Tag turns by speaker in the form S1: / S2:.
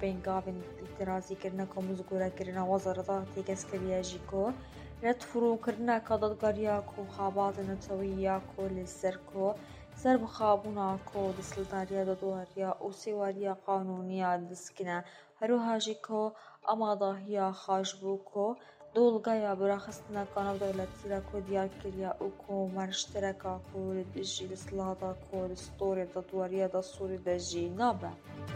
S1: بین گاوین اعتراضی کرنا کو مزگوره کرنا وزارتا تیکسکریا جی کو رد فرو کرنا کا دادگاریا کو خابات نتویا کو لسر کو سر بخابونا کو دسلداریا دادواریا او سواریا قانونیا دسکنا هرو هاجی کو اما ضاهیا خاجبو کو دولغایا براخستنا كانوا دولتي را کو دیار کریا او کو مرشترکا کو دجی دسلادا کو دستوری دادواریا دا سوری دجی نابه